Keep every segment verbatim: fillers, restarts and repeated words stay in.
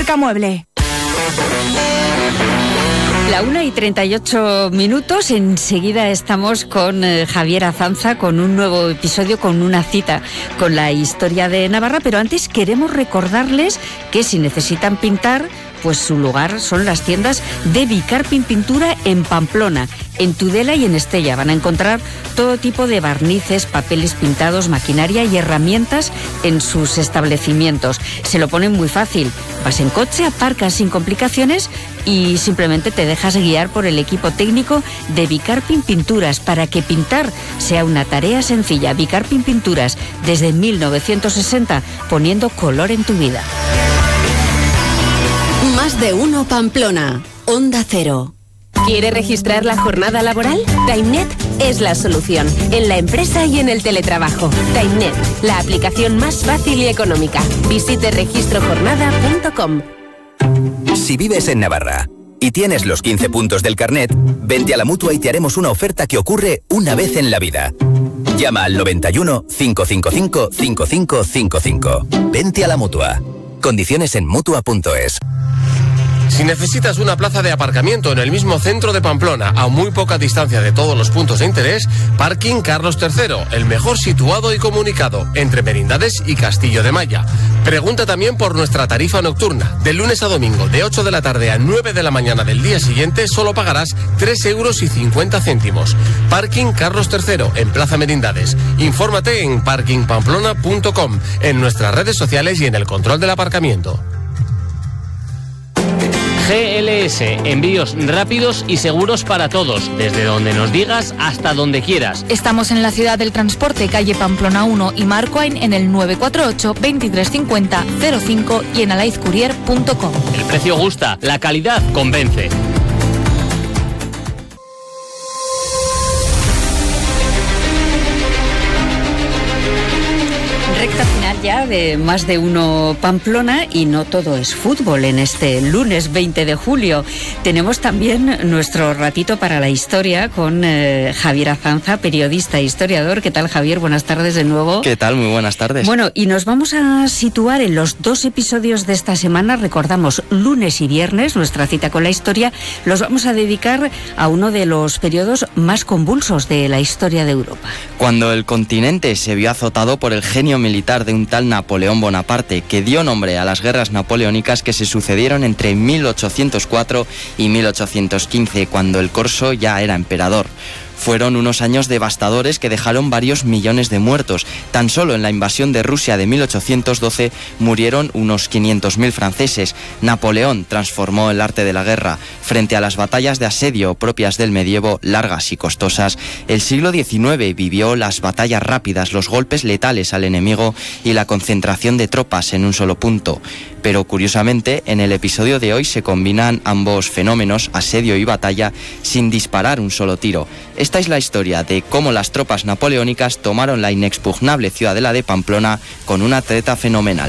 Mercamueble. La una y treinta y ocho minutos, enseguida estamos con eh, Javier Azanza con un nuevo episodio, con una cita con la historia de Navarra, pero antes queremos recordarles que si necesitan pintar, pues su lugar son las tiendas de Bicarpin Pintura en Pamplona, en Tudela y en Estella. Van a encontrar todo tipo de barnices, papeles pintados, maquinaria y herramientas en sus establecimientos. Se lo ponen muy fácil. Vas en coche, aparcas sin complicaciones y simplemente te dejas guiar por el equipo técnico de Bicarpin Pinturas para que pintar sea una tarea sencilla. Bicarpin Pinturas, desde mil novecientos sesenta, poniendo color en tu vida. Más de uno Pamplona, Onda Cero. ¿Quiere registrar la jornada laboral? TimeNet es la solución, en la empresa y en el teletrabajo. TimeNet, la aplicación más fácil y económica. Visite registro jornada punto com. Si vives en Navarra y tienes los quince puntos del carnet, vente a la Mutua y te haremos una oferta que ocurre una vez en la vida. Llama al noventa y uno, cinco cinco cinco, cinco cinco cinco cinco. Vente a la Mutua. Condiciones en mutua punto es. Si necesitas una plaza de aparcamiento en el mismo centro de Pamplona, a muy poca distancia de todos los puntos de interés, Parking Carlos tercero, el mejor situado y comunicado, entre Merindades y Castillo de Maya. Pregunta también por nuestra tarifa nocturna. De lunes a domingo, de ocho de la tarde a nueve de la mañana del día siguiente, solo pagarás tres euros y cincuenta céntimos. Parking Carlos tercero, en Plaza Merindades. Infórmate en parking pamplona punto com, en nuestras redes sociales y en el control del aparcamiento. G L S, envíos rápidos y seguros para todos, desde donde nos digas hasta donde quieras. Estamos en la ciudad del transporte, calle Pamplona uno y Marcoain en el nueve cuatro ocho, veintitrés cincuenta, cero cinco y en alaizcourier punto com. El precio gusta, la calidad convence. Recta final ya de Más de uno Pamplona, y no todo es fútbol en este lunes veinte de julio. Tenemos también nuestro ratito para la historia con eh, Javier Azanza, periodista e historiador. ¿Qué tal, Javier? Buenas tardes de nuevo. ¿Qué tal? Muy buenas tardes. Bueno, y nos vamos a situar en los dos episodios de esta semana. Recordamos, lunes y viernes, nuestra cita con la historia, los vamos a dedicar a uno de los periodos más convulsos de la historia de Europa. Cuando el continente se vio azotado por el genio militar de un tal Napoleón Bonaparte, que dio nombre a las guerras napoleónicas que se sucedieron entre mil ochocientos cuatro y mil ochocientos quince, cuando el Corso ya era emperador. Fueron unos años devastadores que dejaron varios millones de muertos. Tan solo en la invasión de Rusia de mil ochocientos doce murieron unos quinientos mil franceses. Napoleón transformó el arte de la guerra. Frente a las batallas de asedio propias del medievo, largas y costosas, el siglo diecinueve vivió las batallas rápidas, los golpes letales al enemigo y la concentración de tropas en un solo punto. Pero curiosamente, en el episodio de hoy se combinan ambos fenómenos, asedio y batalla, sin disparar un solo tiro. Esta es la historia de cómo las tropas napoleónicas tomaron la inexpugnable ciudadela de Pamplona con una treta fenomenal.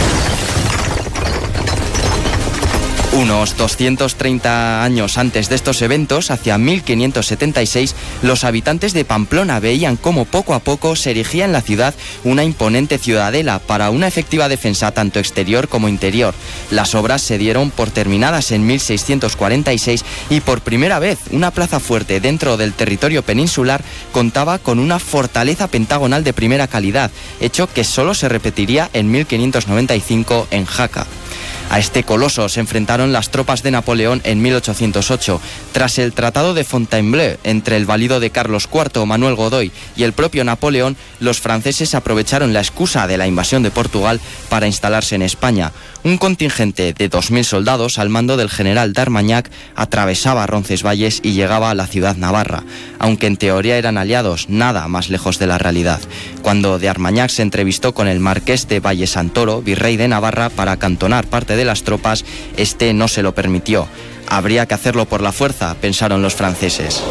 Unos doscientos treinta años antes de estos eventos, hacia mil quinientos setenta y seis, los habitantes de Pamplona veían cómo poco a poco se erigía en la ciudad una imponente ciudadela para una efectiva defensa tanto exterior como interior. Las obras se dieron por terminadas en mil seiscientos cuarenta y seis y por primera vez una plaza fuerte dentro del territorio peninsular contaba con una fortaleza pentagonal de primera calidad, hecho que solo se repetiría en mil quinientos noventa y cinco en Jaca. A este coloso se enfrentaron las tropas de Napoleón en mil ochocientos ocho. Tras el Tratado de Fontainebleau entre el valido de Carlos cuarto, Manuel Godoy, y el propio Napoleón, los franceses aprovecharon la excusa de la invasión de Portugal para instalarse en España. Un contingente de dos mil soldados al mando del general d'Armagnac atravesaba Roncesvalles y llegaba a la ciudad navarra. Aunque en teoría eran aliados, nada más lejos de la realidad. Cuando d'Armagnac se entrevistó con el marqués de Valle Santoro, virrey de Navarra, para acantonar parte de las tropas, este no se lo permitió. Habría que hacerlo por la fuerza, pensaron los franceses.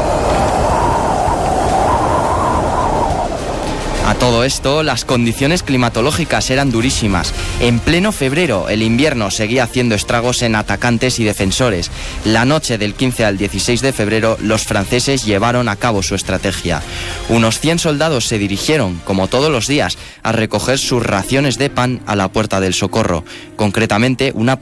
A todo esto, las condiciones climatológicas eran durísimas. En pleno febrero, el invierno seguía haciendo estragos en atacantes y defensores. La noche del quince al dieciséis de febrero, los franceses llevaron a cabo su estrategia. Unos cien soldados se dirigieron, como todos los días, a recoger sus raciones de pan a la Puerta del Socorro. Concretamente, una